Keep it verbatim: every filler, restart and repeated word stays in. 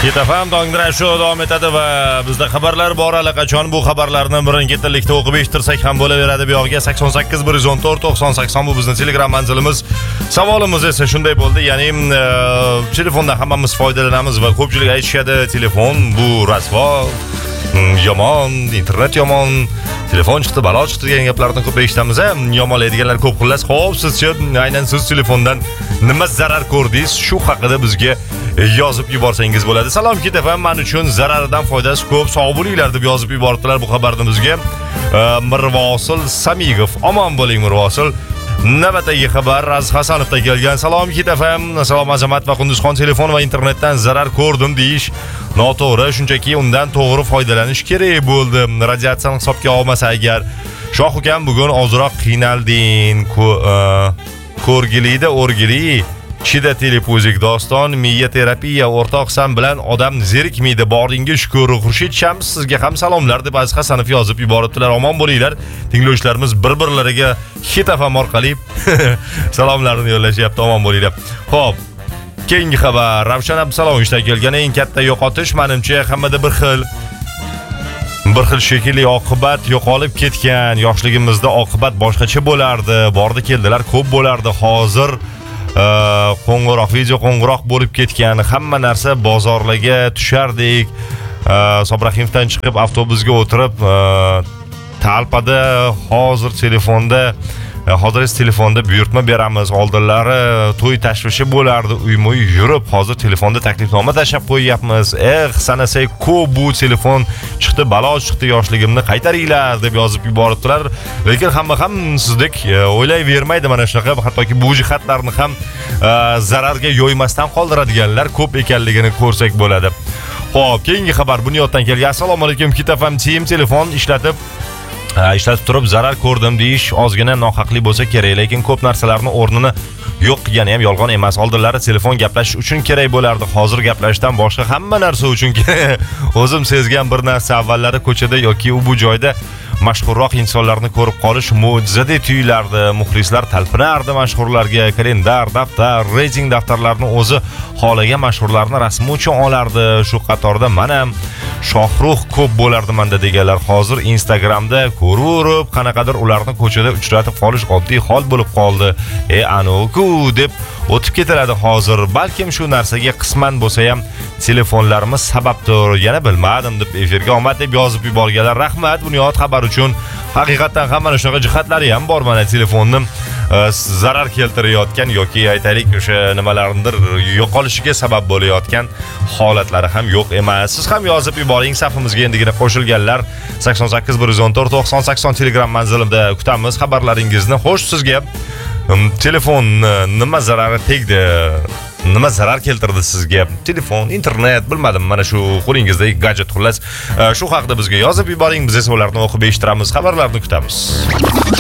Ketafam Dongdirash show davom etadi va bizda xabarlar bor allaqachon. Bu xabarlarni birin-ketinlikda o'qib eshittirsak ham bo'laveradi. Bu yoqqa sakson sakkiz bir yuz o'n to'rt to'qson sakson bu bizning Telegram manzilimiz. Savolimiz esa shunday bo'ldi, ya'ni e, telefondan hammamiz foydalanamiz va ko'pchilik aytishadi, telefon bu rasvo, yomon, internet yomon, telefon chiqdi, balo chiqdi degan gaplarni ko'p eshitamiz. Yomonlaydiganlar ko'p xullas. Xo'p, sizchi aynan siz telefondan nima zarar ko'rdingiz? Shu haqida bizga yozib yuborsangiz bo'ladi. Salom Ketafam, men uchun zararidan foydasi ko'p. Sog' bo'linglar deb yozib yubordilar bu xabarni bizga. Mirvosil Samigov. Omon bo'ling Mirvosil. Navbatdagi xabar Raz Hasanovdan kelgan. Salom Ketafam, salom azamat va Qunduzxon, telefon va internetdan zarar ko'rdim deyish noto'g'ri, shunchaki undan to'g'ri foydalanish kerak bo'ldi. Radiatsiyani hisobga olmasa agar. Shoh ukam, bugun ozroq qiynalding. Ko'rgilida o'rgili. Chida telepozik doston, miya terapiya o'rtoqsan bilan odam zerikmaydi. Boringga shukr. Xurshid Shams, sizga ham salomlar deb Aziz Hasanov yozib yuboribdilar. Omon bo'linglar. Tinglovchilarimiz bir-birlariga Ketafam orqali salomlarini yo'llashyapti. Omon bo'linglar. Xo'p, keyingi xabar Ravshan Abdusalovdan kelgan. Eng katta yo'qotish menimcha hammada bir xil bir xil shekilli oqibat yo'qolib ketgan. Yoshligimizda oqibat boshqacha bo'lardi. Bordi keldilar ko'p bo'lardi. Hozir qo'ng'iroq, video qo'ng'iroq bo'lib ketgan. Hamma narsa bozorlarga tushardik. Sobrahimdan chiqib avtobusga o'tirib talpada, hozir telefonda hozir esa telefonda buyurtma beramiz. Oldinlari to'y tashvishi bo'lardi, uy-mo'y yurib, hozir telefonda taklifnoma tashab qo'yyapmiz. Eh, sanasak ko'p bu telefon chiqdi, balo chiqdi, yoshligimni qaytaringlar deb yozib yuboribdilar. Lekin hamma ham sizdek o'ylayvermaydi mana shunaqa, hattoki bu jihatlarni ham zararga yo'ymasdan qoldiradiganlar ko'p ekanligini ko'rsak bo'ladi. Xo'p, keyingi xabar Bunyoddan kelgan. Assalomu alaykum Ketafam, Team telefon ishlatib ishlatib turib zarar ko'rdim deyish ozgina nohaqlik bo'lsa kerak, lekin ko'p narsalarni o'rnini yo'q qilgani ham yolg'on emas. Oldinlari telefon gaplashish uchun kerak bo'lardi, hozir gaplashishdan boshqa hamma narsa uchun kerak. O'zim sezgan bir narsa, avvallari ko'chada yoki u bu joyda mashhurroq insonlarni ko'rib qolish mo'jizadek tuyulardi. Muxlislar talpinardi mashhurlarga. Kalendar, daftar, reyting daftarlarini o'zi xohlagan mashhurlarni rasmi uchun olardi. Shu qatorda men ham Shohruh ko'p bo'lardi menda deganlar hozir Instagramda ko'rib, qanaqadir ularni ko'chada uchratib qolish oddiy hol bo'lib qoldi. E anoku deb o'tib ketiladi hozir. Balkim shu narsaga qisman bo'lsa ham telefonlarimiz sababdir. Yana bilmadim deb efirga omad deb yozib yuborganlar. Rahmat Bunyod xabar uchun. Haqiqatan ham mana shunaqa jihatlari ham bor. Mana telefonni zarar keltirayotgan yoki aytaylik o'sha nimalarnidir yo'qolishiga sabab bo'layotgan holatlari ham yo'q emas. Siz ham yozib yuboring, safimizga endigina qo'shilganlar sakson sakkiz bir yuz o'n to'rt to'qson sakson Telegram manzilimda kutamiz xabarlaringizni. Xo'sh, sizga telefon nima zarari tegdi? Nima zarar keltirdi sizga? Telefon, internet, bilmadim, mana shu qo'lingizdagi gadjet xullas. Shu haqida bizga yozib yuboring, biz esa ularni o'qib eshittiramiz, xabarlarni kutamiz.